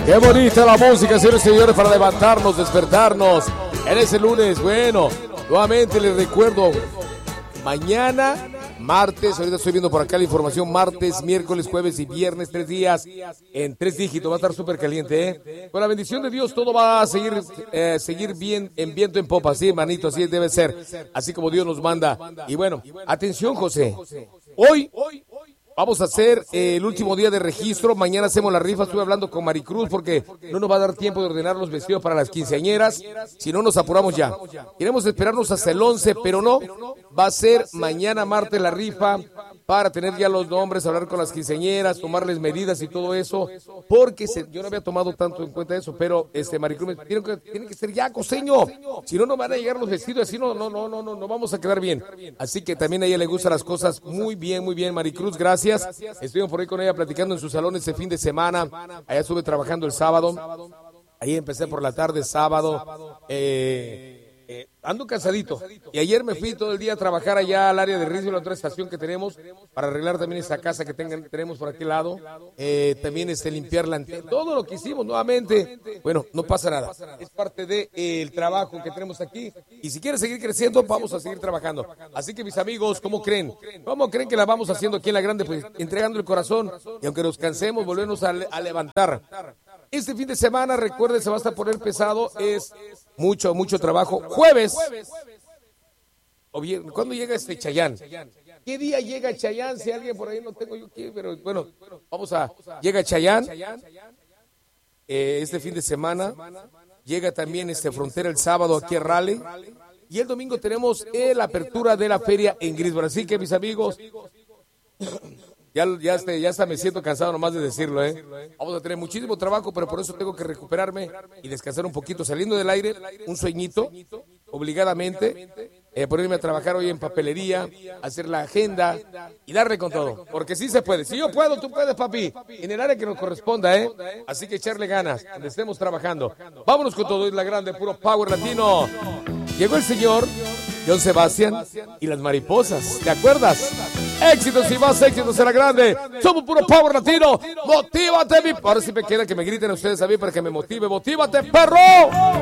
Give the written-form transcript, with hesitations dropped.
Qué bonita la música, señores y señores, para levantarnos, despertarnos en ese lunes. Bueno, nuevamente les recuerdo, mañana, martes, ahorita estoy viendo por acá la información, martes, miércoles, jueves y viernes, 3 días en 3 dígitos, va a estar súper caliente, ¿eh? Con la bendición de Dios todo va a seguir bien, en viento en popa, sí, hermanito, así debe ser, así como Dios nos manda. Y bueno, atención, José, hoy vamos a hacer el último día de registro. Mañana hacemos la rifa. Estuve hablando con Maricruz porque no nos va a dar tiempo de ordenar los vestidos para las quinceañeras. Si no, nos apuramos ya. Queremos esperarnos hasta el 11, pero no. Va a ser mañana martes la rifa para tener ya los nombres, hablar con las quinceañeras, tomarles medidas y todo eso. Porque yo no había tomado tanto en cuenta eso, pero Maricruz me tiene que ser ya, costeño. Si no, no van a llegar los vestidos. Así no vamos a quedar bien. Así que también a ella le gustan las cosas muy bien, Maricruz. Gracias. Estuvimos por ahí con ella platicando en su salón este fin de semana. Allá estuve trabajando el sábado. Ahí empecé por la tarde, sábado. Ando cansadito. Y ayer me fui todo el día a trabajar allá al área de Risville, la otra estación que tenemos, para arreglar también esa casa que tenemos por aquel lado. También limpiar la antena. Todo lo que hicimos nuevamente. Bueno, no pasa nada. Es parte del trabajo que tenemos aquí. Y si quieren seguir creciendo, vamos a seguir trabajando. Así que mis amigos, ¿cómo creen? ¿Cómo creen que la vamos haciendo aquí en La Grande? Pues entregando el corazón. Y aunque nos cansemos, volvernos a levantar. Este fin de semana, recuerden, se va a estar poner pesado. Es mucho trabajo. Jueves. O bien, ¿cuándo llega Chayanne? ¿Qué día llega Chayanne? Si alguien por ahí no tengo yo aquí, pero bueno, llega Chayanne. Este fin de semana. Llega también Frontera el sábado aquí a Raleigh. Y el domingo tenemos la apertura de la feria en Greensboro. Así que, mis amigos, ya hasta me siento cansado nomás de decirlo, ¿eh? Vamos a tener muchísimo trabajo, pero por eso tengo que recuperarme y descansar un poquito. Saliendo del aire, un sueñito, obligadamente, ponerme a trabajar hoy en papelería, hacer la agenda y darle con todo. Porque sí se puede. Si yo puedo, tú puedes, papi. En el área que nos corresponda, ¿eh? Así que echarle ganas, donde estemos trabajando. Vámonos con todo, es La Grande, puro power latino. Llegó el señor John Sebastián y las mariposas, ¿te acuerdas? Éxitos y más éxitos en La Grande. Somos puro power latino. Motívate, mi. Ahora sí me queda que me griten ustedes a mí para que me motive. Motívate, perro.